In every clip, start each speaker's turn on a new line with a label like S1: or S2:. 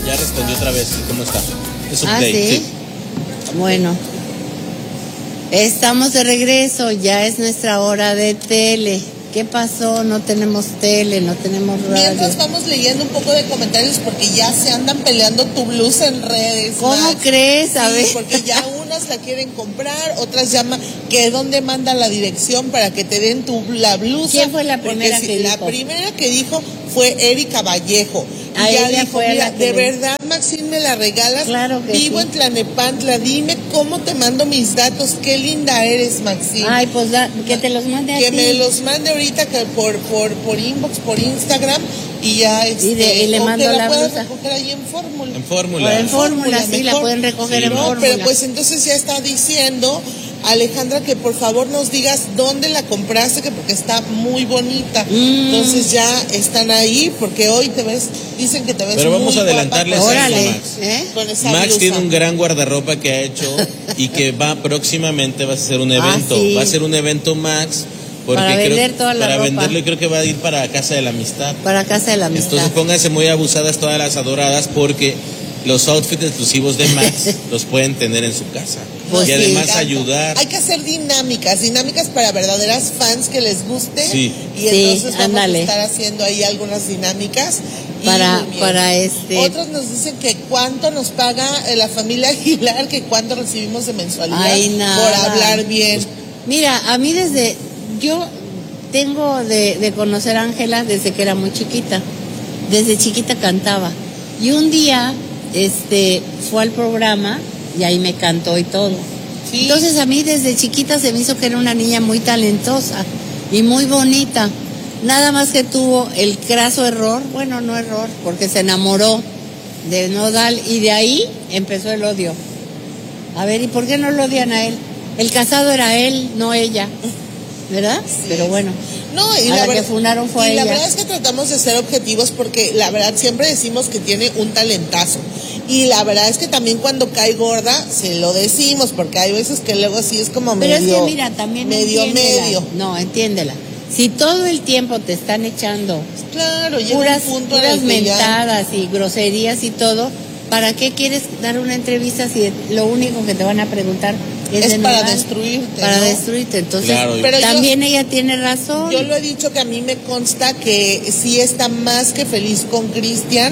S1: Ya respondió otra vez. ¿Cómo está? Es un
S2: ¿sí? Bueno, estamos de regreso. Ya es nuestra hora de tele. ¿Qué pasó? No tenemos tele, no tenemos radio.
S3: Mientras vamos leyendo un poco de comentarios porque ya se andan peleando tu blusa en redes.
S2: ¿Cómo
S3: Max?
S2: crees? A ver.
S3: Sí, porque ya unas la quieren comprar, otras llaman que dónde manda la dirección para que te den la blusa.
S2: ¿Quién fue la primera que dijo?
S3: La primera que dijo fue Erika Vallejo.
S2: A
S3: y ya
S2: ella
S3: dijo,
S2: fue
S3: mira,
S2: la que
S3: de verdad, Maxine, me la regalas.
S2: Claro que
S3: Vivo
S2: sí.
S3: en Tlanepantla, dime cómo te mando mis datos. Qué linda eres, Maxine.
S2: Ay, pues que te los mande a ti.
S3: Que me los mande ahorita que por inbox, por Instagram y ya
S2: y le mando
S3: que
S2: la
S3: puedas
S2: blusa.
S3: recoger ahí en Fórmula.
S1: En Fórmula.
S2: En Fórmula, sí, la pueden recoger en Fórmula.
S3: Pero pues entonces ya está diciendo Alejandra que por favor nos digas dónde la compraste, que porque está muy bonita. Entonces ya están ahí porque hoy dicen que te ves
S1: pero vamos
S3: muy
S1: a adelantarles
S3: guapa.
S1: a
S2: Órale,
S1: Max.
S3: Con esa
S1: Max
S3: blusa.
S1: tiene un gran guardarropa que ha hecho y que próximamente va a hacer un evento.
S2: Sí.
S1: Va a ser un evento Max. Porque
S2: para vender toda la
S1: para
S2: ropa.
S1: venderlo, y creo que va a ir para Casa de la Amistad.
S2: Para Casa de la Amistad.
S1: Entonces pónganse muy abusadas todas las adoradas porque los outfits exclusivos de Max los pueden tener en su casa.
S2: Pues
S1: y además
S3: sí,
S1: ayudar.
S3: Hay que hacer dinámicas para verdaderas fans que les guste.
S1: Sí.
S3: Y entonces vamos
S2: ándale.
S3: a estar haciendo ahí algunas dinámicas.
S2: Para
S3: Otros nos dicen que cuánto nos paga la familia Aguilar, que cuánto recibimos de mensualidad.
S2: Ay, nada.
S3: Por hablar bien.
S2: Mira, a mí yo tengo de conocer a Ángela desde que era muy chiquita. Desde chiquita cantaba. Y un día, fue al programa y ahí me cantó y todo.
S3: Sí.
S2: Entonces a mí desde chiquita se me hizo que era una niña muy talentosa y muy bonita. Nada más que tuvo el craso error, bueno, no error, porque se enamoró de Nodal y de ahí empezó el odio. A ver, ¿y por qué no lo odian a él? El casado era él, no ella, ¿verdad? Sí. Pero bueno,
S3: no, y
S2: a la que funaron fue a ella.
S3: Y la verdad es que tratamos de ser objetivos porque la verdad siempre decimos que tiene un talentazo. Y la verdad es que también cuando cae gorda se lo decimos porque hay veces que luego sí es como
S2: pero
S3: medio...
S2: es que mira, también medio. No, entiéndela. Si todo el tiempo te están echando puras mentadas y groserías y todo, ¿para qué quieres dar una entrevista si lo único que te van a preguntar es
S3: para destruirte?
S2: Para destruirte. Entonces,
S1: claro,
S2: pero también ella tiene razón.
S3: Yo lo he dicho que a mí me consta que sí está más que feliz con Cristian,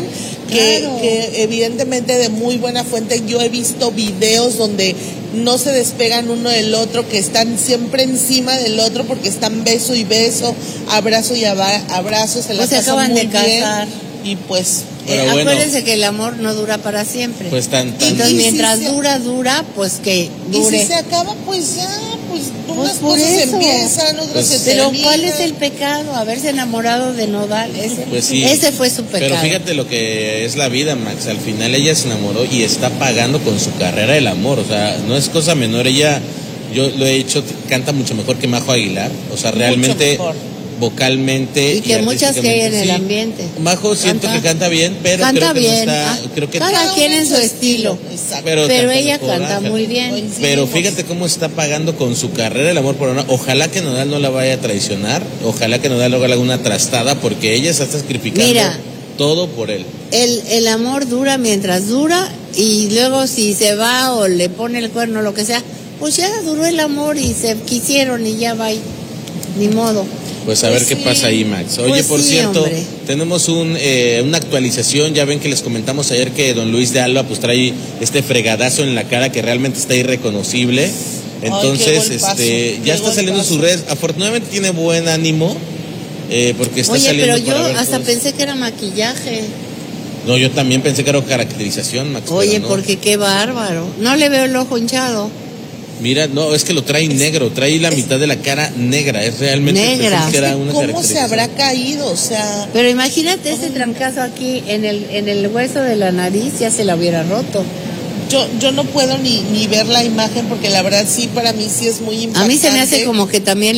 S3: que evidentemente de muy buena fuente. Yo he visto videos donde no se despegan uno del otro, que están siempre encima del otro porque están beso y beso, abrazo y abrazo, se la pasan
S2: acaban
S3: muy
S2: de casar.
S3: Bien, y pues
S2: acuérdense que el amor no dura para siempre.
S1: Pues
S2: entonces mientras dura, pues que dure.
S3: Y si se acaba, pues ya, unas
S2: por
S3: cosas
S2: eso.
S3: Empiezan, otras se
S2: pero
S3: terminan.
S2: ¿cuál es el pecado? Haberse enamorado de Nodal. Ese fue su pecado.
S1: Pero fíjate lo que es la vida, Max. Al final ella se enamoró y está pagando con su carrera el amor. O sea, no es cosa menor. Ella, yo lo he dicho, canta mucho mejor que Majo Aguilar. O sea, realmente vocalmente
S2: y que muchas que hay en el ambiente.
S1: Majo siento que canta bien, pero
S2: canta
S1: creo que
S2: bien.
S1: no está, creo que
S2: cada quien en su estilo.
S1: Pero
S2: ella canta muy bien.
S1: Pero fíjate cómo está pagando con su carrera el amor por una. Ojalá que Nodal no la vaya a traicionar, ojalá que Nodal haga alguna trastada porque ella se está sacrificando todo por él.
S2: El amor dura mientras dura y luego si se va o le pone el cuerno o lo que sea, pues ya duró el amor y se quisieron y ya va y ni modo.
S1: Pues a ver qué pasa ahí, Max. Oye,
S2: pues
S1: por cierto,
S2: hombre.
S1: Tenemos una actualización. Ya ven que les comentamos ayer que don Luis de Alba pues trae este fregadazo en la cara que realmente está irreconocible. Entonces, ya está saliendo en sus redes. Afortunadamente tiene buen ánimo porque está saliendo.
S2: Oye, pero yo hasta pensé que era maquillaje.
S1: No, yo también pensé que era caracterización, Max.
S2: Oye,
S1: no.
S2: Porque qué bárbaro. No le veo el ojo hinchado.
S1: Mira, no, es que lo trae negro, trae la mitad de la cara negra, es realmente
S2: negra.
S1: Que era una
S3: ¿Cómo se habrá caído? O sea,
S2: pero imagínate ese trancazo aquí en el hueso de la nariz, ya se la hubiera roto.
S3: Yo no puedo ni ver la imagen porque la verdad sí, para mí sí es muy impactante.
S2: A mí se me hace como que también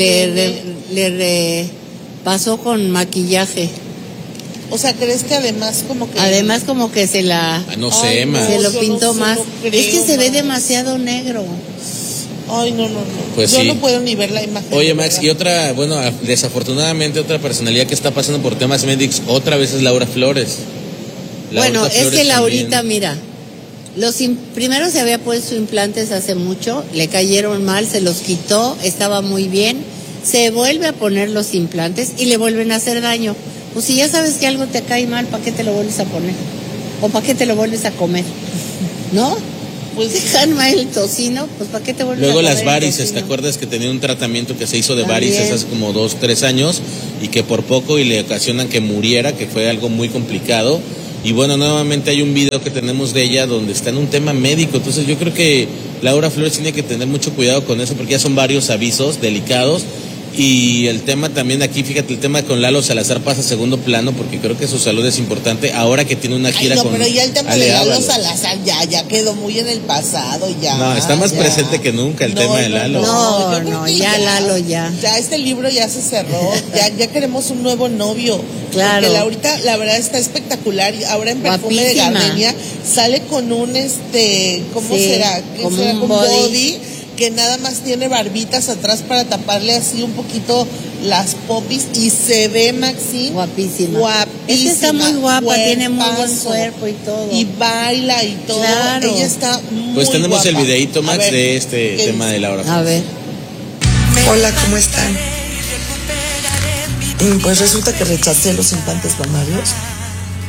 S2: le pasó con maquillaje.
S3: O sea, ¿crees que además como que
S2: se la...
S1: no sé, más.
S2: Se lo pintó más. Es que se ve
S3: más.
S2: demasiado negro.
S3: Ay, no.
S1: Pues
S3: yo
S1: sí.
S3: no puedo ni ver la imagen.
S1: Oye, Max, y otra, bueno, desafortunadamente otra personalidad que está pasando por temas médicos, otra vez es Laura Flores.
S2: Bueno, es que Laurita,
S1: también.
S2: mira, primero se había puesto implantes hace mucho, le cayeron mal, se los quitó, estaba muy bien, se vuelve a poner los implantes y le vuelven a hacer daño. Pues si ya sabes que algo te cae mal, ¿para qué te lo vuelves a poner? ¿O para qué te lo vuelves a comer? ¿No? Pues si cae mal el tocino, pues ¿para qué te vuelves
S1: Luego
S2: a comer
S1: las varices, ¿te acuerdas que tenía un tratamiento que se hizo de varices hace como 2, 3 años y que por poco y le ocasionan que muriera, que fue algo muy complicado? Y bueno, nuevamente hay un video que tenemos de ella donde está en un tema médico, entonces yo creo que Laura Flores tiene que tener mucho cuidado con eso porque ya son varios avisos delicados. Y el tema también aquí, fíjate, el tema con Lalo Salazar pasa a segundo plano porque creo que su salud es importante ahora que tiene una gira con
S3: pero ya el tema
S1: Ale
S3: de Lalo
S1: Ábalos.
S3: Salazar ya quedó muy en el pasado, ya.
S1: No, está más presente que nunca el tema de Lalo.
S3: Yo creo que
S2: ya Lalo ya.
S3: Ya este libro ya se cerró, ya queremos un nuevo novio.
S2: Claro.
S3: Porque Laurita, la verdad, está espectacular. Ahora en Perfume de Gardenia sale con un, ¿cómo será?
S2: Como
S3: será?
S2: un
S3: Con
S2: body.
S3: que nada más tiene barbitas atrás para taparle así un poquito las popis y se ve, Maxine,
S2: guapísima.
S3: Guapísima.
S2: Está muy guapa,
S3: cuerpazo,
S2: tiene muy buen cuerpo y todo.
S3: Y baila y todo.
S2: Claro.
S3: Ella está muy
S1: Pues tenemos
S3: guapa.
S1: el videíto, Max,
S3: A ver,
S1: de este
S3: ¿qué
S1: tema
S3: dice?
S1: de Laura Flores.
S2: A ver.
S4: Hola, ¿cómo están? Pues resulta que rechacé los implantes mamarios